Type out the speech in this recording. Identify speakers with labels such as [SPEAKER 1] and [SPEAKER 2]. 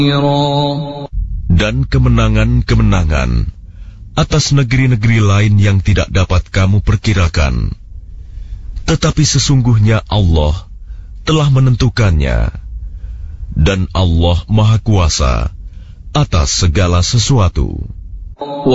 [SPEAKER 1] Dan kemenangan-kemenangan atas negeri-negeri lain yang tidak dapat kamu perkirakan. Tetapi sesungguhnya Allah telah menentukannya, dan Allah Maha Kuasa atas segala sesuatu.